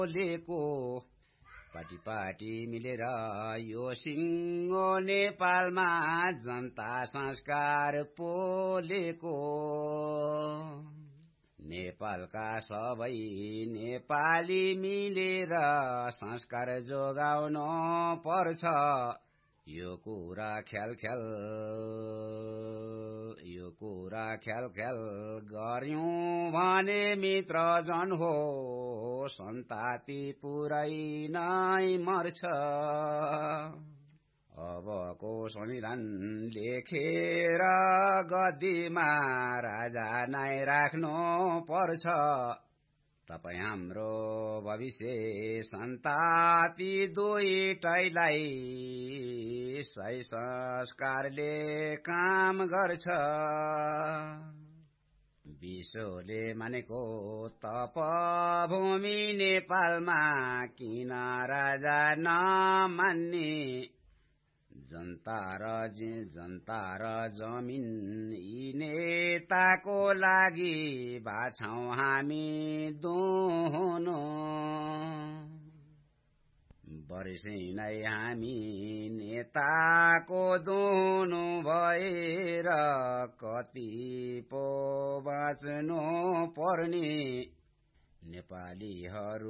बोलेको पाटी मिलेर यो सिङ्गो नेपालमा जनता संस्कार पोलेको नेपालका सबै नेपाली मिलेर संस्कार जोगाउन पर्छ यो कुरा ख्याल गर्यौं भने मित्र जन हो सन्ताति पुरै नै मर्छ अबको संविधान लेखेर गद्दीमा राजा नै राख्नु पर्छ तपाई हाम्रो भविष्य सन्ताति दुईटैलाई सही संस्कारले काम गर्छ विश्वले मानेको तपभूमि नेपालमा किन राजा नमान्ने जनता र जमिन यी नेताको लागि बाछौं हामी दुहुनु वर्षै नै हामी नेताको दुहुनु भएर कति पो बाँच्नु पर्ने नेपालीहरू